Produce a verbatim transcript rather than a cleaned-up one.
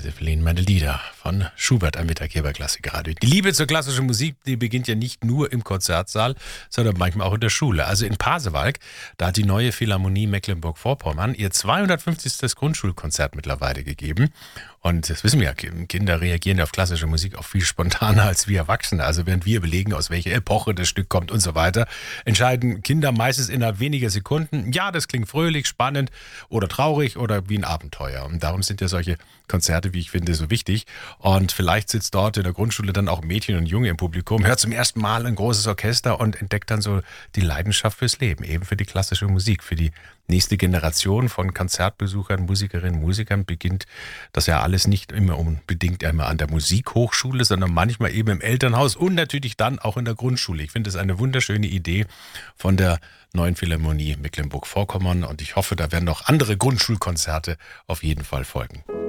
Zeppelin, meine Lieder von Schubert am Mittag hier bei Klassikradio. Die Liebe zur klassischen Musik, die beginnt ja nicht nur im Konzertsaal, sondern manchmal auch in der Schule. Also in Pasewalk, da hat die Neue Philharmonie Mecklenburg-Vorpommern ihr zweihundertfünfzigstes Grundschulkonzert mittlerweile gegeben. Und das wissen wir ja, Kinder reagieren auf klassische Musik auch viel spontaner als wir Erwachsene. Also während wir überlegen, aus welcher Epoche das Stück kommt und so weiter, entscheiden Kinder meistens innerhalb weniger Sekunden, ja, das klingt fröhlich, spannend oder traurig oder wie ein Abenteuer. Und darum sind ja solche Konzerte, wie ich finde, so wichtig. Und vielleicht sitzt dort in der Grundschule dann auch Mädchen und Junge im Publikum, hört zum ersten Mal ein großes Orchester und entdeckt dann so die Leidenschaft fürs Leben, eben für die klassische Musik, für die nächste Generation von Konzertbesuchern, Musikerinnen, Musikern beginnt das ja alles nicht immer unbedingt einmal an der Musikhochschule, sondern manchmal eben im Elternhaus und natürlich dann auch in der Grundschule. Ich finde es eine wunderschöne Idee von der Neuen Philharmonie Mecklenburg-Vorpommern und ich hoffe, da werden noch andere Grundschulkonzerte auf jeden Fall folgen.